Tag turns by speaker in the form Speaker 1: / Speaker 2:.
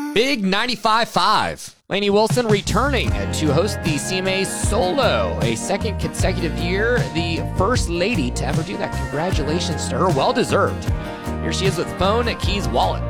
Speaker 1: Big 95.5. Lainey Wilson returning to host the CMA Solo, a second consecutive year, the first lady to ever do that. Congratulations to her. Well deserved. Here she is with phone, keys, wallet.